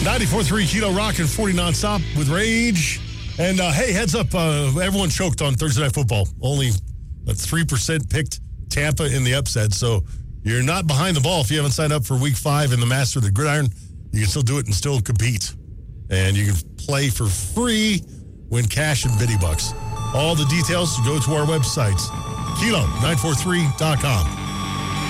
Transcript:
94.3 Kilo Rock and 40 nonstop with Rage. And hey, heads up, everyone choked on Thursday Night Football. Only 3% picked Tampa in the upset. So you're not behind the ball if you haven't signed up for Week 5 in the Master of the Gridiron. You can still do it and still compete. And you can play for free, win cash and Biddy Bucks. All the details, go to our website, kilo943.com.